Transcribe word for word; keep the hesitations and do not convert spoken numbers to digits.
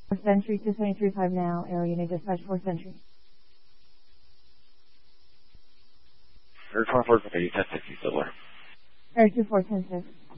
Century two seventy-three five now, area unit dispatch four Century. Air twenty-four, you test sixty, still there. Air two four ten six.